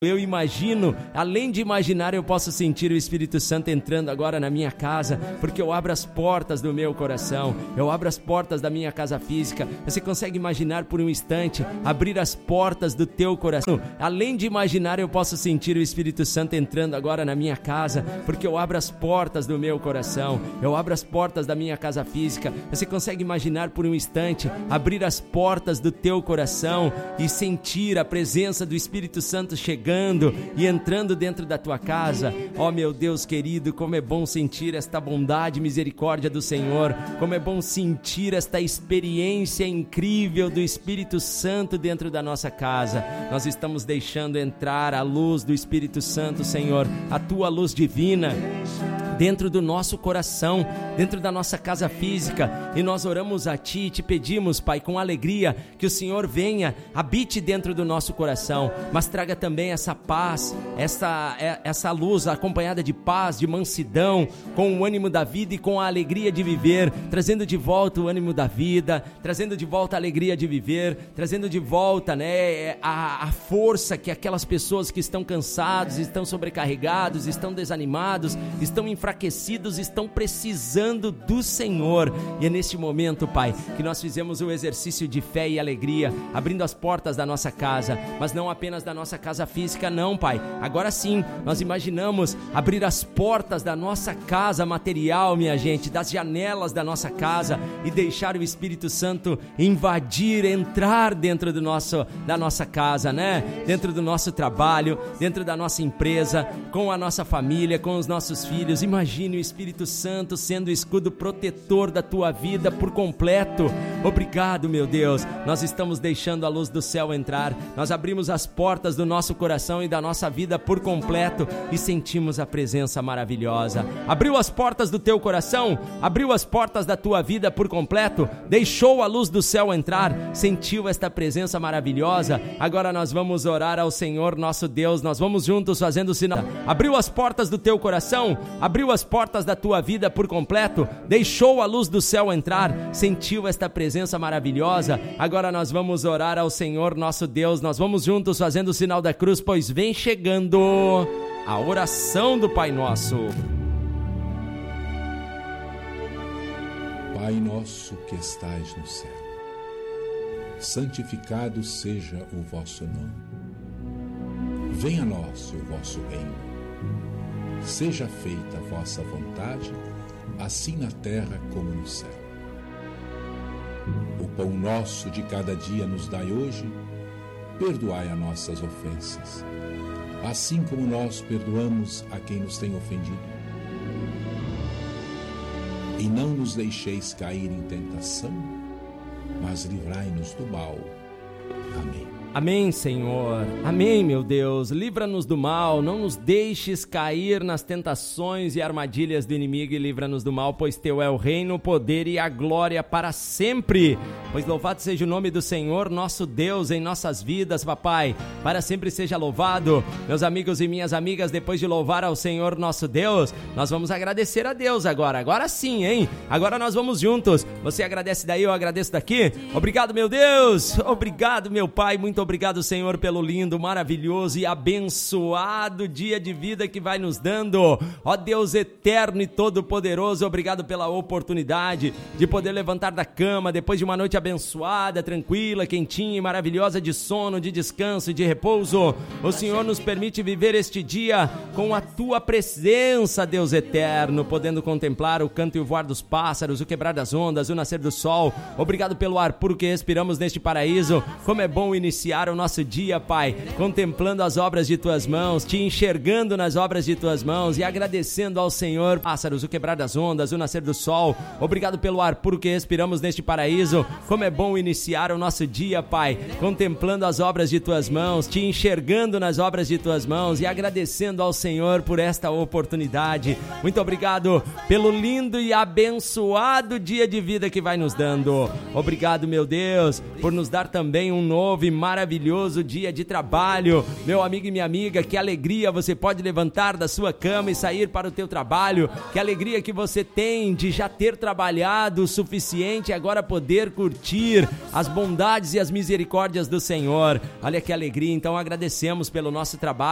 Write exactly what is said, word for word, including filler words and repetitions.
Eu imagino, além de imaginar, eu posso sentir o Espírito Santo entrando agora na minha casa, porque eu abro as portas do meu coração, eu abro as portas da minha casa física. Você consegue imaginar por um instante, abrir as portas do teu coração? Além de imaginar, eu posso sentir o Espírito Santo entrando agora na minha casa, porque eu abro as portas do meu coração, eu abro as portas da minha casa física. Você consegue imaginar por um instante, abrir as portas do teu coração e sentir a presença do Espírito Santo chegando e entrando dentro da tua casa? Oh meu Deus querido, como é bom sentir esta bondade e misericórdia do Senhor, como é bom sentir esta experiência incrível do Espírito Santo dentro da nossa casa. Nós estamos deixando entrar a luz do Espírito Santo, Senhor, a tua luz divina dentro do nosso coração, dentro da nossa casa física, e nós oramos a Ti e Te pedimos, Pai, com alegria, que o Senhor venha, habite dentro do nosso coração, mas traga também essa paz, essa, essa luz acompanhada de paz, de mansidão, com o ânimo da vida e com a alegria de viver, trazendo de volta o ânimo da vida, trazendo de volta a alegria de viver, trazendo de volta, né, a, a força que aquelas pessoas que estão cansados, estão sobrecarregados, estão desanimados, estão enfraquecidos, enfraquecidos, estão precisando do Senhor. E é neste momento, Pai, que nós fizemos o exercício de fé e alegria, abrindo as portas da nossa casa, mas não apenas da nossa casa física, não, Pai. Agora sim, nós imaginamos abrir as portas da nossa casa material, minha gente, das janelas da nossa casa, e deixar o Espírito Santo invadir, entrar dentro do nosso, da nossa casa, né? Dentro do nosso trabalho, dentro da nossa empresa, com a nossa família, com os nossos filhos. Imagine o Espírito Santo sendo o escudo protetor da tua vida por completo. Obrigado, meu Deus. Nós estamos deixando a luz do céu entrar. Nós abrimos as portas do nosso coração e da nossa vida por completo e sentimos a presença maravilhosa. Abriu as portas do teu coração? Abriu as portas da tua vida por completo? Deixou a luz do céu entrar? Sentiu esta presença maravilhosa? Agora nós vamos orar ao Senhor nosso Deus. Nós vamos juntos fazendo o sinal. Abriu as portas do teu coração? Abriu as portas da tua vida por completo? Deixou a luz do céu entrar? Sentiu esta presença maravilhosa? Agora nós vamos orar ao Senhor nosso Deus. Nós vamos juntos fazendo o sinal da cruz, pois vem chegando a oração do Pai Nosso. Pai nosso que estais no céu, santificado seja o vosso nome. Venha a nós o vosso reino. Seja feita a vossa vontade, assim na terra como no céu. O pão nosso de cada dia nos dai hoje, perdoai as nossas ofensas, assim como nós perdoamos a quem nos tem ofendido. E não nos deixeis cair em tentação, mas livrai-nos do mal. Amém. Amém, Senhor. Amém, meu Deus. Livra-nos do mal, não nos deixes cair nas tentações e armadilhas do inimigo, e livra-nos do mal, pois teu é o reino, o poder e a glória para sempre. Pois louvado seja o nome do Senhor, nosso Deus, em nossas vidas, papai. Para sempre seja louvado. Meus amigos e minhas amigas, depois de louvar ao Senhor nosso Deus, nós vamos agradecer a Deus agora. Agora sim, hein? Agora nós vamos juntos. Você agradece daí, eu agradeço daqui. Obrigado, meu Deus. Obrigado, meu Pai. Muito obrigado, Senhor, pelo lindo, maravilhoso e abençoado dia de vida que vai nos dando. Ó Deus eterno e todo-poderoso, obrigado pela oportunidade de poder levantar da cama depois de uma noite abençoada, tranquila, quentinha e maravilhosa de sono, de descanso e de repouso. O Senhor nos permite viver este dia com a Tua presença, Deus eterno, podendo contemplar o canto e o voar dos pássaros, o quebrar das ondas, o nascer do sol. Obrigado pelo ar puro que respiramos neste paraíso. Como é bom iniciar o nosso dia, Pai, contemplando as obras de Tuas mãos, Te enxergando nas obras de Tuas mãos e agradecendo ao Senhor, pássaros, o quebrar das ondas, o nascer do sol. Obrigado pelo ar puro que respiramos neste paraíso. Como é bom iniciar o nosso dia, Pai, contemplando as obras de Tuas mãos, Te enxergando nas obras de Tuas mãos e agradecendo ao Senhor por esta oportunidade. Muito obrigado pelo lindo e abençoado dia de vida que vai nos dando. Obrigado, meu Deus, por nos dar também um novo e maravilhoso maravilhoso dia de trabalho. Meu amigo e minha amiga, que alegria você pode levantar da sua cama e sair para o teu trabalho. Que alegria que você tem de já ter trabalhado o suficiente e agora poder curtir as bondades e as misericórdias do Senhor. Olha que alegria, então agradecemos pelo nosso trabalho.